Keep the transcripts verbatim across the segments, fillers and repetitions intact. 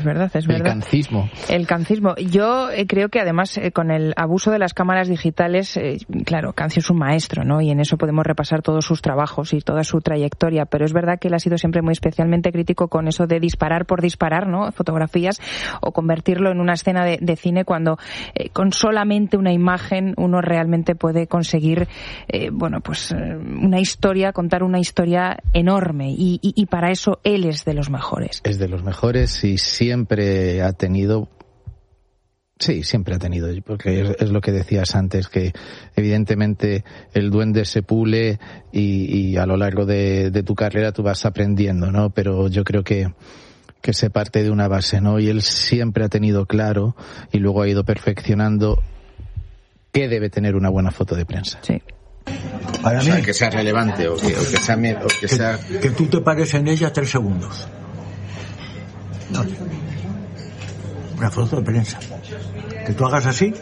Es verdad, es verdad. El cancismo. El cancismo. Yo eh, creo que además eh, con el abuso de las cámaras digitales, eh, claro, Cancio es un maestro, ¿no? Y en eso podemos repasar todos sus trabajos y toda su trayectoria, pero es verdad que él ha sido siempre muy especialmente crítico con eso de disparar por disparar, ¿no? Fotografías, o convertirlo en una escena de, de cine cuando eh, con solamente una imagen uno realmente puede conseguir, eh, bueno, pues eh, una historia, contar una historia enorme, y, y, y para eso él es de los mejores. Es de los mejores y sí. Siempre ha tenido, sí, siempre ha tenido, porque es, es lo que decías antes, que evidentemente el duende se pule y, y a lo largo de, de tu carrera tú vas aprendiendo, ¿no? Pero yo creo que, que se parte de una base, ¿no? Y él siempre ha tenido claro y luego ha ido perfeccionando qué debe tener una buena foto de prensa. Sí. Para o mí, sea, que sea relevante o que, o que sea... O que, que, sea... que tú te pares en ella tres segundos. No. Una foto de prensa. Que tú hagas así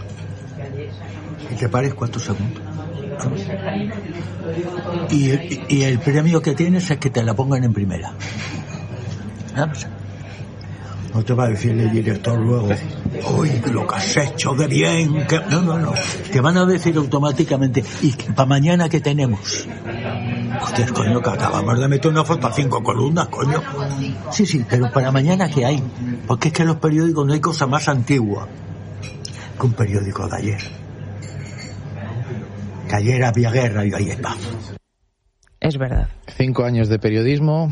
y te pares cuatro segundos. Y, y, y el premio que tienes es que te la pongan en primera. ¿Sabes? No te va a decir el director luego, uy, lo que has hecho de bien. Que... No, no, no. Te van a decir automáticamente, ¿y para mañana qué tenemos? Hostia, coño, que acabamos de meter una foto a cinco columnas, coño. Sí, sí, pero para mañana ¿qué hay? Porque es que en los periódicos no hay cosa más antigua que un periódico de ayer. Que ayer había guerra y hoy hay paz. Es verdad. Cinco años de periodismo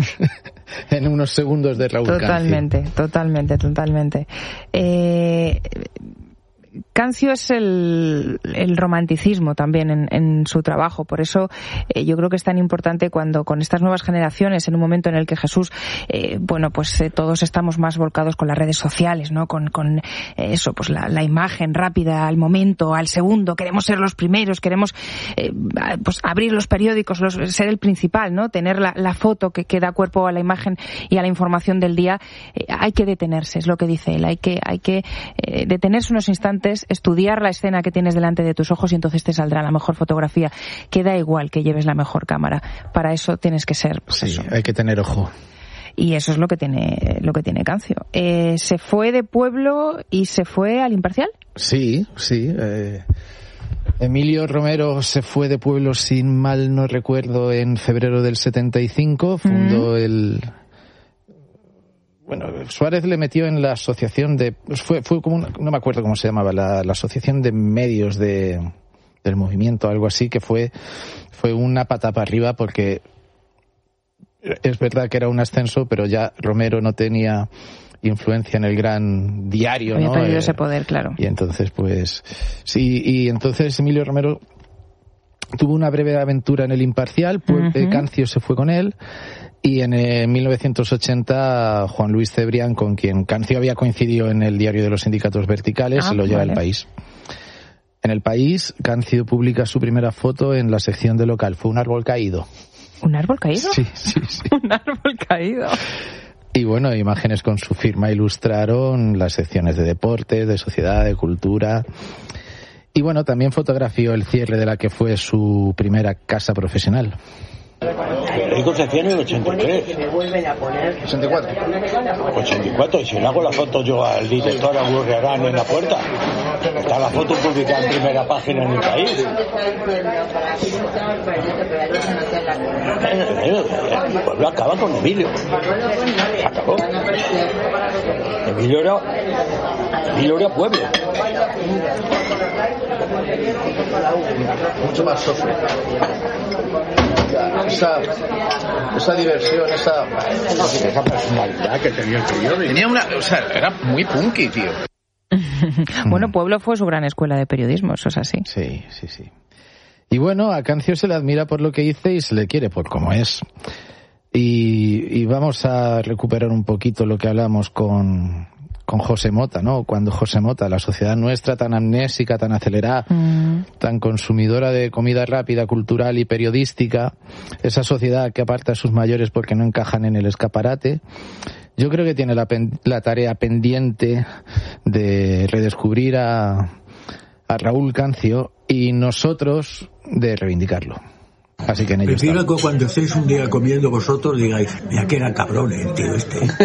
en unos segundos de Raúl Cancio. Totalmente, totalmente, totalmente. Eh... Cancio es el, el romanticismo también en, en su trabajo, por eso eh, yo creo que es tan importante cuando con estas nuevas generaciones, en un momento en el que Jesús, eh, bueno, pues eh, todos estamos más volcados con las redes sociales, ¿no? Con, con eh, eso, pues la, la imagen rápida, al momento, al segundo, queremos ser los primeros, queremos eh, pues abrir los periódicos, los, ser el principal, ¿no? Tener la, la foto que, que da cuerpo a la imagen y a la información del día. Eh, hay que detenerse, es lo que dice él, hay que, hay que eh, detenerse unos instantes, estudiar la escena que tienes delante de tus ojos y entonces te saldrá la mejor fotografía. Que da igual que lleves la mejor cámara. Para eso tienes que ser, pues sí, eso. Hay que tener ojo. Y eso es lo que tiene, lo que tiene Cancio. Eh, ¿Se fue de Pueblo y se fue al Imparcial? Sí, sí. Eh, Emilio Romero se fue de Pueblo, sin mal no recuerdo, en febrero del setenta y cinco. Fundó mm. el... Bueno, Suárez le metió en la asociación de... Fue, fue como una, no me acuerdo cómo se llamaba, la, la asociación de medios de, del movimiento, algo así, que fue, fue una pata para arriba porque es verdad que era un ascenso, pero ya Romero no tenía influencia en el gran diario, había ¿no? perdido Eh, ese poder, claro. Y entonces, pues... Sí, y entonces Emilio Romero tuvo una breve aventura en el Imparcial, pues uh-huh. Cancio se fue con él. Y en eh, mil novecientos ochenta, Juan Luis Cebrián, con quien Cancio había coincidido en el Diario de los Sindicatos Verticales, ah, se lo lleva vale. al País. En el País, Cancio publica su primera foto en la sección de local. Fue un árbol caído. ¿Un árbol caído? Sí, sí, sí. Un árbol caído. Y bueno, imágenes con su firma ilustraron las secciones de deportes, de sociedad, de cultura. Y bueno, también fotografió el cierre de la que fue su primera casa profesional. Periódico se cierra en el ochenta y tres. ¿ochenta y cuatro? ochenta y cuatro, y si le hago la foto yo al director Agurrearán en la puerta, está la foto publicada en primera página en el País. El pueblo acaba con Emilio. Acabó. Emilio era, Emilio era pueblo. Mucho más sofre. Esa, esa diversión, esa... Esa personalidad que tenía el periódico. Tenía una... O sea, era muy punky, tío. Bueno, Pueblo fue su gran escuela de periodismo, eso es así. Sí, sí, sí. Y bueno, a Cancio se le admira por lo que hice y se le quiere por cómo es. Y, y vamos a recuperar un poquito lo que hablamos con... con José Mota, ¿no? Cuando José Mota, la sociedad nuestra tan amnésica, tan acelerada, mm. tan consumidora de comida rápida, cultural y periodística, esa sociedad que aparta a sus mayores porque no encajan en el escaparate, yo creo que tiene la, pen, la tarea pendiente de redescubrir a, a Raúl Cancio y nosotros de reivindicarlo. Así que en ello prefiero que cuando estéis un día comiendo vosotros digáis, mira que era cabrón el tío este.